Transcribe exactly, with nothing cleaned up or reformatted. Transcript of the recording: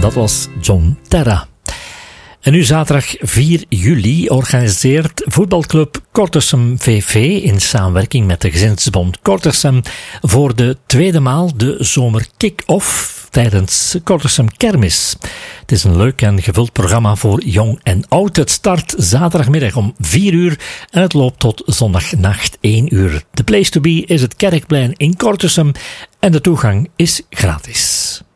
dat was John Terra. En nu zaterdag vier juli organiseert voetbalclub Kortersum V V in samenwerking met de Gezinsbond Kortersum voor de tweede maal de zomer kick-off tijdens Kortersum Kermis. Het is een leuk en gevuld programma voor jong en oud. Het start zaterdagmiddag om vier uur en het loopt tot zondagnacht één uur. De place to be is het Kerkplein in Kortersum en de toegang is gratis.